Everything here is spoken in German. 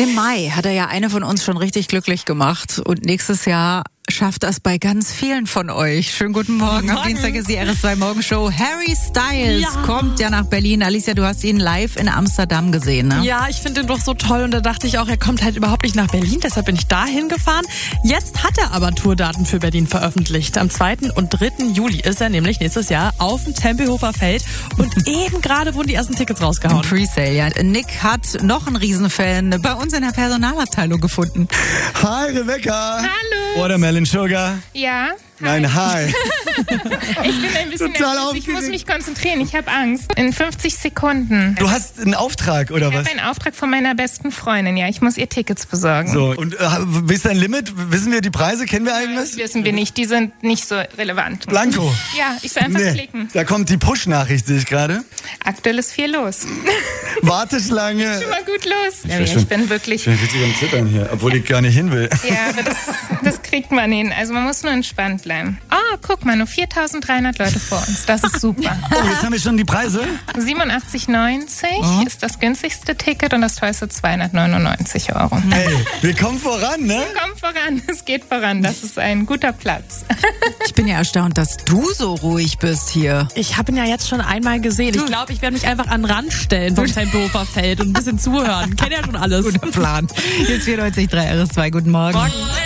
Im Mai hat er ja eine von uns schon richtig glücklich gemacht und nächstes Jahr schafft das bei ganz vielen von euch. Schönen guten Morgen. Am Dienstag ist die RS2 Morgenshow. Harry Styles kommt ja nach Berlin. Alicia, du hast ihn live in Amsterdam gesehen, ne? Ja, ich finde ihn doch so toll und da dachte ich auch, er kommt halt überhaupt nicht nach Berlin, deshalb bin ich da hingefahren. Jetzt hat er aber Tourdaten für Berlin veröffentlicht. Am 2. und 3. Juli ist er nämlich nächstes Jahr auf dem Tempelhofer Feld und eben gerade wurden die ersten Tickets rausgehauen. Presale, ja. Nick hat noch einen Riesenfan bei uns in der Personalabteilung gefunden. Hi Rebecca. Hallo. Watermelon Sugar. Ja. Nein, hi. Ich bin ein bisschen Total nervös. Ich aufgeregt. muss mich konzentrieren. Ich habe Angst. In 50 Sekunden. Du hast einen Auftrag, oder Ich was? habe einen Auftrag von meiner besten Freundin. Ja, ich muss ihr Tickets besorgen. So, und wie ist dein Limit? Wissen wir die Preise? Kennen wir Das irgendwas? wissen wir nicht. Die sind nicht so relevant. Blanco. Ja, ich soll einfach klicken. Da kommt die Push-Nachricht, sehe ich gerade. Aktuell ist viel los. Warteschlange. Schon mal gut los. Ja, bin ich bin wirklich... Ich bin richtig am Zittern hier, obwohl ich gar nicht hin will. Ja, aber das kriegt man hin. Also man muss nur entspannt bleiben. Oh, guck mal, nur 4.300 Leute vor uns. Das ist super. Oh, jetzt haben wir schon die Preise. 87,90 ist das günstigste Ticket und das teuerste 299 €. Hey, wir kommen voran, ne? Kommt voran, es geht voran. Das ist ein guter Platz. Ich bin ja erstaunt, dass du so ruhig bist hier. Ich habe ihn ja jetzt schon einmal gesehen. Ich glaube, ich werde mich einfach an den Rand stellen vom Tempelhofer Feld und ein bisschen zuhören. Kennt ja schon alles. Guter Plan. Hier ist 94.3 RS2. Guten Morgen.